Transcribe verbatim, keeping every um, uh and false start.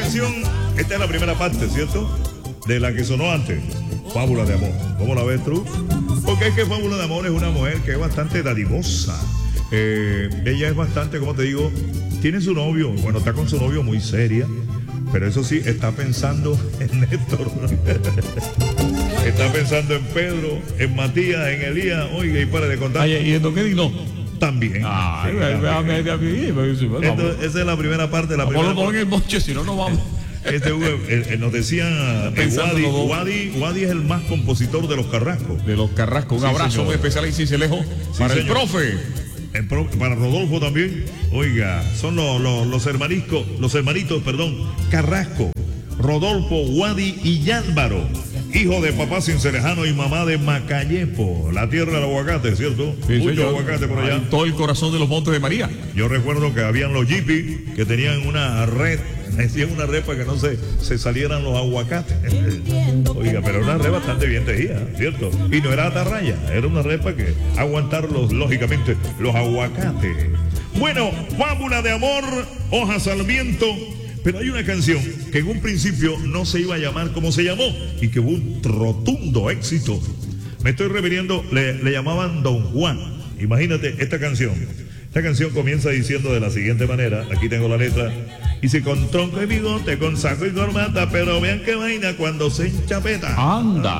canción, esta es la primera parte, ¿cierto? De la que sonó antes, Fábula de Amor. ¿Cómo la ves tú? Porque es que Fábula de Amor es una mujer que es bastante dadivosa. Eh, ella es bastante, como te digo, tiene su novio, bueno, está con su novio muy seria, pero eso sí, está pensando en Néstor. Está pensando en Pedro, en Matías, en Elías. Oiga, y para de contar. Ay, ¿y en Don Eddie no? También. Ay, sí, véame, también. Entonces, esa es la primera parte. La primera Vamos en el monche, si no, no vamos. Este, eh, eh, nos decía eh, Wadi, Wadi, Wadi es el más compositor de los Carrascos. De los Carrascos. Un Sí, abrazo señor. muy especial ahí, Cincelejo. Sí, para señor. el profe. El pro- para Rodolfo también. Oiga, son los, los, los hermaniscos, los hermanitos, perdón, Carrasco, Rodolfo, Wadi y Yálvaro, hijo de papá Cincelejano y mamá de Macayepo, la tierra del aguacate, ¿cierto? Sí, Mucho señor. aguacate por allá. Ahí, todo el corazón de los Montes de María. Yo recuerdo que habían los jipis que tenían una red, decían una red para que no se, se salieran los aguacates. Oiga, pero una red bastante bien tejida, ¿cierto? Y no era atarraya, era una red para que aguantar los, lógicamente, los aguacates. Bueno, Fábula de Amor, Hojas al Viento. Pero hay una canción que en un principio no se iba a llamar como se llamó y que hubo un rotundo éxito. Me estoy refiriendo, le, le llamaban Don Juan. Imagínate esta canción. Esta canción comienza diciendo de la siguiente manera, aquí tengo la letra. Dice, con tronco y bigote, con saco y corbata, pero vean qué vaina cuando se enchapeta. Anda.